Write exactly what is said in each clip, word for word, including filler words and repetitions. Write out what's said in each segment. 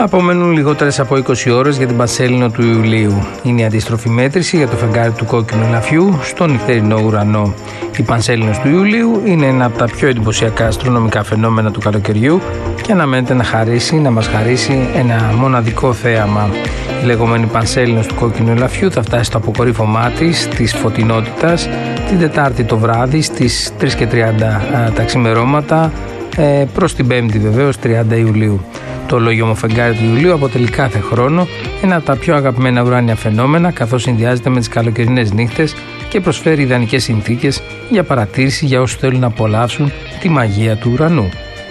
Απομένουν λιγότερες από είκοσι ώρες για την Πανσέλινο του Ιουλίου. Είναι η αντίστροφη μέτρηση για το φεγγάρι του κόκκινου ελαφιού στο νυχτερινό ουρανό. Η Πανσέλινος του Ιουλίου είναι ένα από τα πιο εντυπωσιακά αστρονομικά φαινόμενα του καλοκαιριού και αναμένεται να χαρίσει, να μας χαρίσει ένα μοναδικό θέαμα. Η λεγόμενη Πανσέλινος του κόκκινου ελαφιού θα φτάσει στο αποκορύφωμά της, της φωτεινότητας, την Τετάρτη το βράδυ στις τρεις και τριάντα τα ξημερώματα, προς την Πέμπτη βεβαίως τριάντα Ιουλίου. Το ολόγιομο φεγγάρι του Ιουλίου αποτελεί κάθε χρόνο ένα από τα πιο αγαπημένα ουράνια φαινόμενα, καθώς συνδυάζεται με τις καλοκαιρινές νύχτες και προσφέρει ιδανικές συνθήκες για παρατήρηση για όσους θέλουν να απολαύσουν τη μαγεία του ουρανού.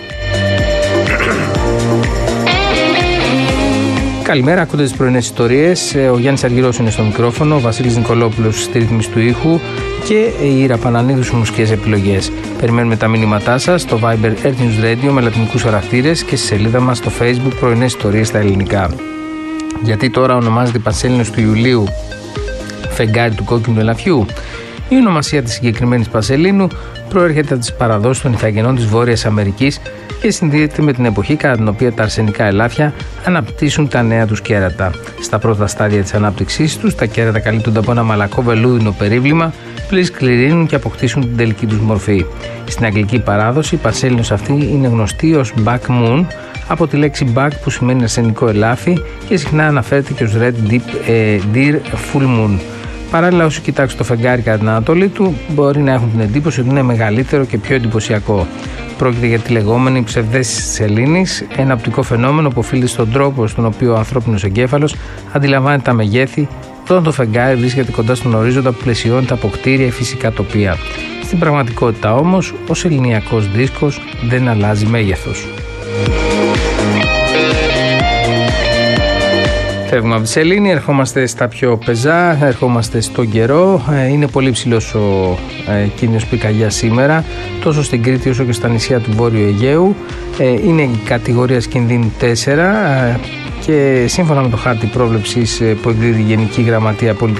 Καλημέρα, ακούτε τις πρωινές ιστορίες. Ο Γιάννης Αργυρός είναι στο μικρόφωνο, ο Βασίλης Νικολόπουλος στη ρύθμιση του ήχου και η Ήρα Πανανίδου στις μουσικές επιλογές. Περιμένουμε τα μηνύματά σας στο Viber Earth News Radio με λατινικούς χαρακτήρες και στη σελίδα μας στο Facebook πρωινές ιστορίες στα ελληνικά. Γιατί τώρα ονομάζεται Πανσέλινος του Ιουλίου φεγγάρι του κόκκινου ελαφιού? Η ονομασία της συγκεκριμένης Πανσελίνου προέρχεται από τις παραδόσεις των ηθαγενών της Βόρειας Αμερικής και συνδέεται με την εποχή κατά την οποία τα αρσενικά ελάφια αναπτύσσουν τα νέα τους κέρατα. Στα πρώτα στάδια της ανάπτυξής τους, τα κέρατα καλύπτονται από ένα μαλακό βελούδινο περίβλημα, πλην σκληρύνουν και αποκτήσουν την τελική τους μορφή. Στην αγγλική παράδοση, η Πανσέλινος αυτή είναι γνωστή ως Buck Moon, από τη λέξη Buck που σημαίνει αρσενικό ελάφι και συχνά αναφέρεται και ως Red Deep, ε, Deer Full Moon. Παράλληλα, όσοι κοιτάξουν το φεγγάρι κατά την ανατολή του, μπορεί να έχουν την εντύπωση ότι είναι μεγαλύτερο και πιο εντυπωσιακό. Πρόκειται για τη λεγόμενη ψευδαίσθηση της σελήνης, ένα οπτικό φαινόμενο που οφείλεται στον τρόπο στον οποίο ο ανθρώπινος εγκέφαλος αντιλαμβάνεται τα μεγέθη όταν το φεγγάρι βρίσκεται κοντά στον ορίζοντα που πλαισιώνει τα από κτίρια ή φυσικά τοπία. Στην πραγματικότητα όμως, ο σεληνιακός δίσκος δεν αλλάζει μέγεθος. Φεύγουμε από τη σελήνη, ερχόμαστε στα πιο πεζά, ερχόμαστε στον καιρό. Είναι πολύ ψηλός ο ε, κίνδυνος πυρκαγιάς σήμερα, τόσο στην Κρήτη όσο και στα νησιά του Βόρειου Αιγαίου. Ε, είναι η κατηγορία κινδύνου τέσσερα ε, και σύμφωνα με το χάρτη πρόβλεψης που εκδίδει η Γενική Γραμματεία Πολιτικής